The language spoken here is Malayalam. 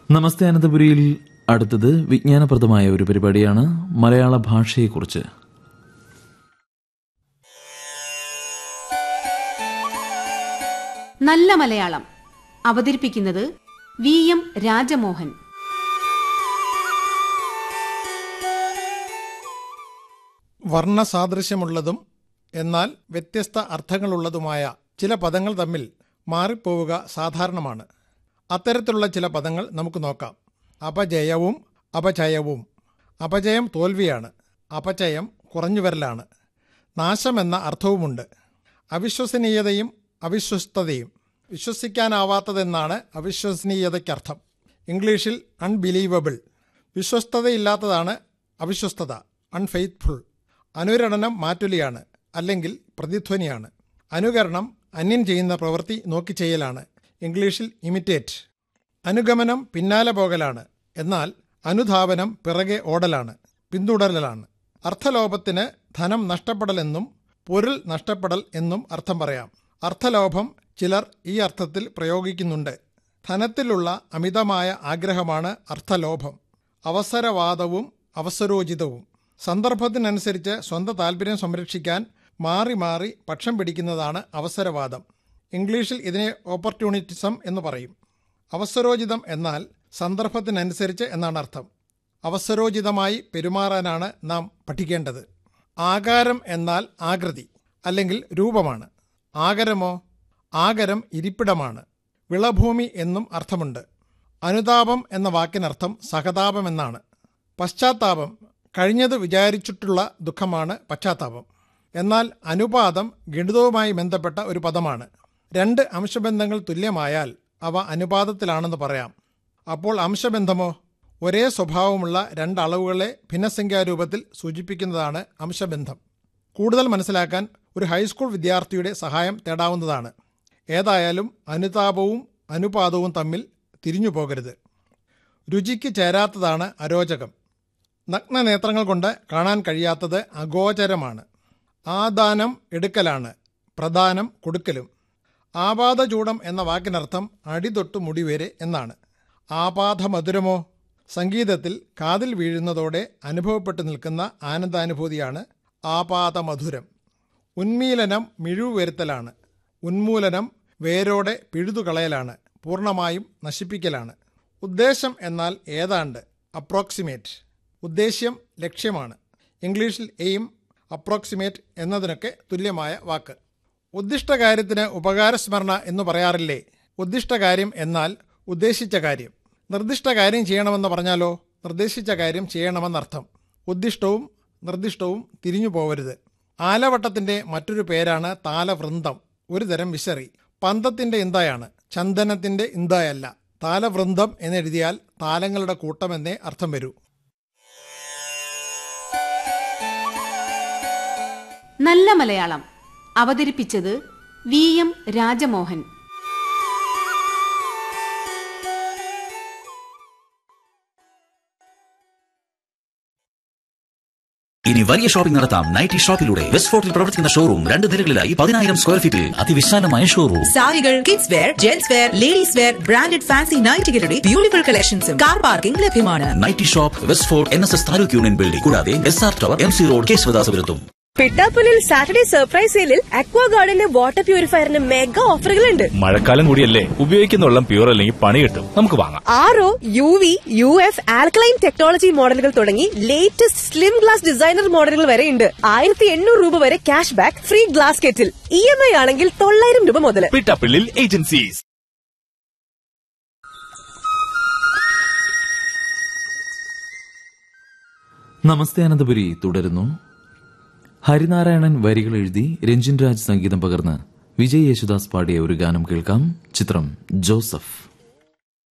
നമസ്തേ അനന്തപുരിയിൽ അടുത്തത് വിജ്ഞാനപ്രദമായ ഒരു പരിപാടിയാണ് മലയാള ഭാഷയെക്കുറിച്ച്. നല്ല മലയാളം അവതരിപ്പിക്കുന്നത് VM രാജമോഹൻ. വർണ്ണസാദൃശ്യമുള്ളതും എന്നാൽ വ്യത്യസ്ത അർത്ഥങ്ങളുള്ളതുമായ ചില പദങ്ങൾ തമ്മിൽ മാറിപ്പോവുക സാധാരണമാണ്. അത്തരത്തിലുള്ള ചില പദങ്ങൾ നമുക്ക് നോക്കാം. അപജയവും അപചയവും. അപജയം തോൽവിയാണ്, അപചയം കുറഞ്ഞുവരലാണ്. നാശമെന്ന അർത്ഥവുമുണ്ട്. അവിശ്വസനീയതയും അവിശ്വസ്തതയും. വിശ്വസിക്കാനാവാത്തതെന്നാണ് അവിശ്വസനീയതയ്ക്കർത്ഥം. ഇംഗ്ലീഷിൽ അൺബിലീവബിൾ. വിശ്വസ്തതയില്ലാത്തതാണ് അവിശ്വസ്തത, അൺഫെയ്ത്ത്ഫുൾ. അനുരണനം മാറ്റൊലിയാണ് അല്ലെങ്കിൽ പ്രതിധ്വനിയാണ്. അനുകരണം അന്യൻ ചെയ്യുന്ന പ്രവൃത്തി നോക്കി ചെയ്യലാണ്. ഇംഗ്ലീഷിൽ ഇമിറ്റേറ്റ്. അനുഗമനം പിന്നാലെ പോകലാണ്, എന്നാൽ അനുധാവനം പിറകെ ഓടലാണ്, പിന്തുടരലാണ്. അർത്ഥലോഭത്തിന് ധനം നഷ്ടപ്പെടലെന്നും പൊരുൾ നഷ്ടപ്പെടൽ എന്നും അർത്ഥം പറയാം. അർത്ഥലോഭം ചിലർ ഈ അർത്ഥത്തിൽ പ്രയോഗിക്കുന്നുണ്ട്. ധനത്തിലുള്ള അമിതമായ ആഗ്രഹമാണ് അർത്ഥലോഭം. അവസരവാദവും അവസരോചിതവും. സന്ദർഭത്തിനനുസരിച്ച് സ്വന്തം താൽപര്യം സംരക്ഷിക്കാൻ മാറി മാറി പക്ഷം പിടിക്കുന്നതാണ് അവസരവാദം. ഇംഗ്ലീഷിൽ ഇതിനെ ഓപ്പർച്യൂണിറ്റിസം എന്ന് പറയും. അവസരോചിതം എന്നാൽ സന്ദർഭത്തിനനുസരിച്ച് എന്നാണ് അർത്ഥം. അവസരോചിതമായി പെരുമാറാനാണ് നാം പഠിക്കേണ്ടത്. ആകാരം എന്നാൽ ആകൃതി അല്ലെങ്കിൽ രൂപമാണ്. ആകരമോ? ആകരം ഇരിപ്പിടമാണ്. വിളഭൂമി എന്നും അർത്ഥമുണ്ട്. അനുതാപം എന്ന വാക്കിനർത്ഥം സഹതാപം എന്നാണ്. പശ്ചാത്താപം, കഴിഞ്ഞത് വിചാരിച്ചിട്ടുള്ള ദുഃഖമാണ് പശ്ചാത്താപം. എന്നാൽ അനുപാതം ഗണിതവുമായി ബന്ധപ്പെട്ട ഒരു പദമാണ്. രണ്ട് അംശബന്ധങ്ങൾ തുല്യമായാൽ അവ അനുപാതത്തിലാണെന്ന് പറയാം. അപ്പോൾ അംശബന്ധമോ? ഒരേ സ്വഭാവമുള്ള രണ്ട് അളവുകളെ ഭിന്നസംഖ്യാരൂപത്തിൽ സൂചിപ്പിക്കുന്നതാണ് അംശബന്ധം. കൂടുതൽ മനസ്സിലാക്കാൻ ഒരു ഹൈസ്കൂൾ വിദ്യാർത്ഥിയുടെ സഹായം തേടാവുന്നതാണ്. ഏതായാലും അനുതാപവും അനുപാതവും തമ്മിൽ തിരിഞ്ഞു പോകരുത്. രുചിക്ക് ചേരാത്തതാണ് അരോചകം. നഗ്നനേത്രങ്ങൾ കൊണ്ട് കാണാൻ കഴിയാത്തത് അഗോചരമാണ്. ആദാനം എടുക്കലാണ്, പ്രദാനം കൊടുക്കലും. ആപാദചൂടം എന്ന വാക്കിനർത്ഥം അടിതൊട്ട് മുടിവരെ എന്നാണ്. ആപാദമധുരമോ? സംഗീതത്തിൽ കാതിൽ വീഴുന്നതോടെ അനുഭവപ്പെട്ടു നിൽക്കുന്ന ആനന്ദാനുഭൂതിയാണ് ആപാദമധുരം. ഉന്മീലനം മിഴിവ് വരുത്തലാണ്. ഉന്മൂലനം വേരോടെ പിഴുതുകളയലാണ്, പൂർണ്ണമായും നശിപ്പിക്കലാണ്. ഉദ്ദേശം എന്നാൽ ഏതാണ്ട്, അപ്രോക്സിമേറ്റ്. ഉദ്ദേശ്യം ലക്ഷ്യമാണ്. ഇംഗ്ലീഷിൽ എയിം, അപ്രോക്സിമേറ്റ് എന്നതിനൊക്കെ തുല്യമായ വാക്ക്. ഉദ്ദിഷ്ടകാര്യത്തിന് ഉപകാരസ്മരണ എന്ന് പറയാറില്ലേ? ഉദ്ദിഷ്ടകാര്യം എന്നാൽ ഉദ്ദേശിച്ച കാര്യം. നിർദ്ദിഷ്ട കാര്യം ചെയ്യണമെന്ന് പറഞ്ഞാലോ? നിർദ്ദേശിച്ച കാര്യം ചെയ്യണമെന്നർത്ഥം. ഉദ്ദിഷ്ടവും നിർദ്ദിഷ്ടവും തിരിഞ്ഞു പോവരുത്. ആലവട്ടത്തിൻ്റെ മറ്റൊരു പേരാണ് താലവൃന്ദം, ഒരു തരം വിശറി. പന്തത്തിൻ്റെ ഇന്തയാണ്, ചന്ദനത്തിൻ്റെ ഇന്തയല്ല. താലവൃന്ദം എന്നെഴുതിയാൽ താലങ്ങളുടെ കൂട്ടമെന്നേ അർത്ഥം വരൂ. നല്ല മലയാളം അവതരിപ്പിച്ചത് VM രാജമോഹൻ. ഇനി വലിയ ഷോപ്പിംഗ് നടത്താം നൈറ്റി ഷോപ്പിലൂടെ. വെസ്റ്റ് ഫോർട്ടിൽ പ്രവർത്തിക്കുന്ന ഷോറൂം 2 നിലകളിലായി 10,000 സ്ക്വയർ ഫീറ്റിൽ അതിവിശാലമായ ഷോറൂം. സാരികൾ, kids wear, gents wear, ladies wear, branded fancy നൈറ്റികളുടെ beautiful കളക്ഷൻസും കാർ പാർക്കിംഗ് ലഭ്യമാണ്. Nightie shop, west fort NSS taluk union building, കൂടാതെ SR tower, MC road, കേശവദാസപുരത്തും. പിട്ടാപ്പുലിൽ Saturday surprise സെയിലിൽ അക്വാ ഗാർഡന് വാട്ടർ പ്യൂരിഫയറിന് മെഗാ ഓഫറുകളുണ്ട്. മഴക്കാലം കൂടിയല്ലേ, ഉപയോഗിക്കുന്ന വെള്ളം പ്യൂർ അല്ലെങ്കിൽ പണി കിട്ടും, നമുക്ക് വാങ്ങാം. RO, UV, UF, alkaline technology മോഡലുകൾ തുടങ്ങി ലേറ്റസ്റ്റ് സ്ലിം ഗ്ലാസ് ഡിസൈനർ മോഡലുകൾ വരെ ഉണ്ട്. 1,800 രൂപ വരെ cash back, free glass kettle. EMI ആണെങ്കിൽ 900 രൂപ മുതൽ. പിട്ടാപ്പള്ളിയിൽ ഏജൻസീസ്. നമസ്തേ അനന്തപുരി തുടരുന്നു. ഹരിനാരായണൻ വരികൾ എഴുതി രഞ്ജിൻ രാജ് സംഗീതം പകർന്ന് വിജയ് യേശുദാസ് പാടിയ ഒരു ഗാനം കേൾക്കാം. ചിത്രം ജോസഫ്.